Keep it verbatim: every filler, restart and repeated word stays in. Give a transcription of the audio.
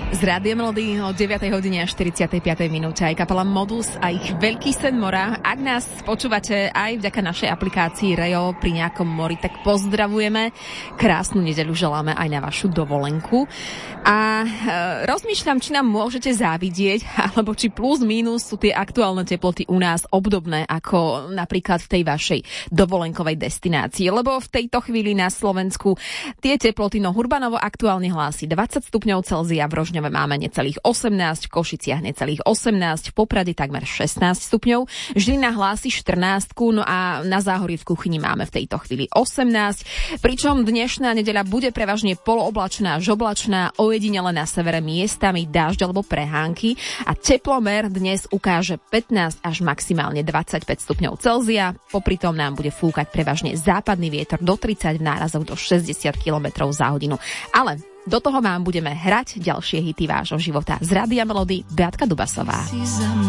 Z Rádia Melody o deviatej hodine a štyridsiatej piatej minúte aj kapela Modus a ich Veľký sen mora. Ak nás počúvate aj vďaka našej aplikácii Reo pri nejakom mori, tak pozdravujeme. Krásnu nedeľu želáme aj na vašu dovolenku. A e, rozmýšľam, či nám môžete závidieť, alebo či plus mínus sú tie aktuálne teploty u nás obdobné ako napríklad v tej vašej dovolenkovej destinácii. Lebo v tejto chvíli na Slovensku tie teploty, no Hurbanovo aktuálne hlási dvadsať stupňov Celzia, v Rožňove máme necelých osemnásť, v Košiciach necelých osemnásť, v Poprade takmer šestnásť stupňov, Žilina hlási štrnásť, no a na Záhorí v Kuchyni máme v tejto chvíli osemnásť, pričom dnešná nedeľa bude prevažne polooblačná až oblačná, ojedinele na severe miestami dážď alebo prehánky a teplomer dnes ukáže pätnásť až maximálne dvadsaťpäť stupňov Celzia, popri tom nám bude fúkať prevažne západný vietor do tridsať, v nárazoch do šesťdesiat kilometrov za hodinu. Ale do toho vám budeme hrať ďalšie hity vášho života. Z Rádia Melody Beatka Dubasová.